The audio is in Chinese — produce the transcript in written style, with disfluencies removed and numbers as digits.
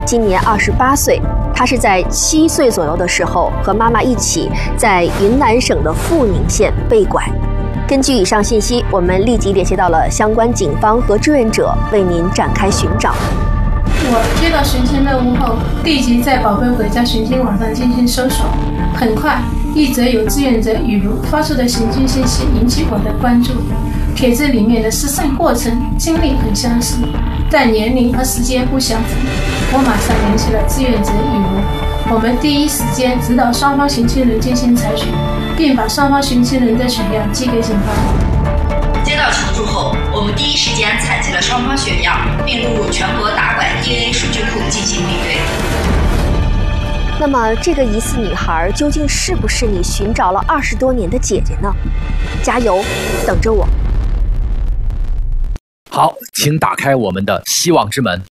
今年28岁。他是在7岁左右的时候和妈妈一起在云南省的富宁县被拐。根据以上信息，我们立即联系到了相关警方和志愿者，为您展开寻找。 我接到寻亲任务后，立即在宝贝回家寻亲网上进行搜索。很快，一则有志愿者雨茹发出的寻亲信息引起我的关注。帖子里面的失散过程、经历很相似，但年龄和时间不相符。我马上联系了志愿者雨茹，我们第一时间指导双方寻亲人进行采血，并把双方寻亲人的血样寄给警方。 接到求助后，我们第一时间采集了双方血样，并录入全国打拐 DNA 数据库进行比对。 那么，这个疑似女孩究竟是不是你寻找了20多年的姐姐呢？加油，等着我！ 好，请打开我们的希望之门。